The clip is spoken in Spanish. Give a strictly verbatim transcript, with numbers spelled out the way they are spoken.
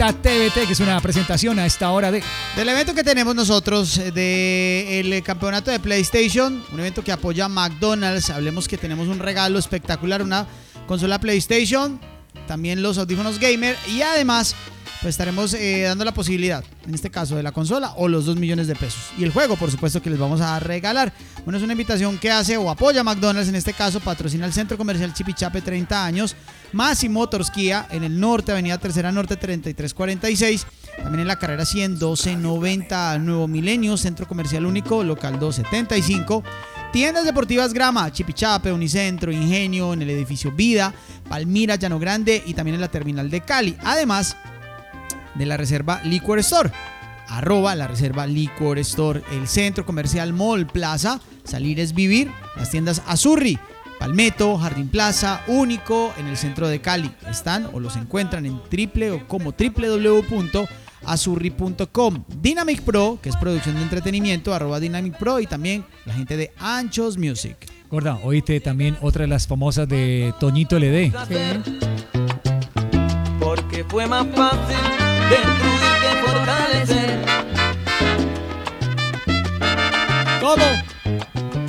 Z T V T, que es una presentación a esta hora de... Del evento que tenemos nosotros, del campeonato de PlayStation, un evento que apoya a McDonald's. Hablemos que tenemos un regalo espectacular, una consola PlayStation, también los audífonos gamer y además pues estaremos eh, dando la posibilidad, en este caso de la consola o los dos millones de pesos. Y el juego, por supuesto, que les vamos a regalar. Bueno, es una invitación que hace o apoya a McDonald's, en este caso patrocina el Centro Comercial Chipichape, treinta años, Masi Motors Kia en el norte, Avenida Tercera Norte treinta y tres cuarenta y seis, también en la carrera cien, doce noventa, Nuevo Milenio, Centro Comercial Único, local doscientos setenta y cinco. Tiendas deportivas Grama, Chipichape, Unicentro, Ingenio, en el edificio Vida, Palmira, Llano Grande y también en la terminal de Cali. Además de la Reserva Liquor Store, arroba la Reserva Liquor Store, el Centro Comercial Mall Plaza, Salir es Vivir, las tiendas Azurri, Palmetto, Jardín Plaza, Único, en el centro de Cali. Están o los encuentran en triple o como doble u doble u doble u punto azurri punto com. Dynamic Pro, que es producción de entretenimiento, arroba Dynamic Pro, y también la gente de Anchos Music. Gorda, oíste también otra de las famosas de Toñito L D. Sí. Porque fue más fácil destruir